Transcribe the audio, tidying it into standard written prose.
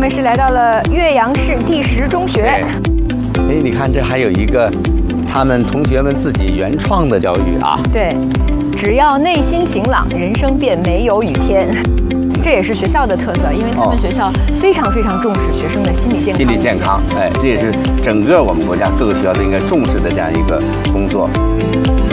们是来到了岳阳市第10中学。 哎，你看这还有一个他们同学们自己原创的教育啊。 对，只要内心晴朗，人生便没有雨天。这也是学校的特色，因为他们学校非常非常重视学生的心理健康。 心理健康，哎，这也是整个我们国家各个学校都应该重视的这样一个工作。